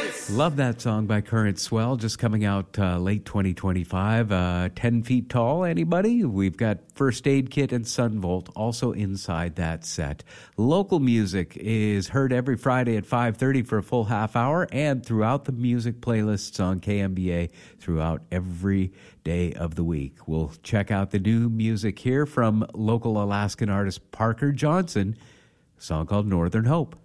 Love that song by Current Swell, just coming out late 2025. 10 Feet Tall, anybody? We've got First Aid Kit and Sunvolt also inside that set. Local music is heard every Friday at 5:30 for a full half hour and throughout the music playlists on KMBA throughout every day of the week. We'll check out the new music here from local Alaskan artist Parker Johnson, a song called Northern Hope.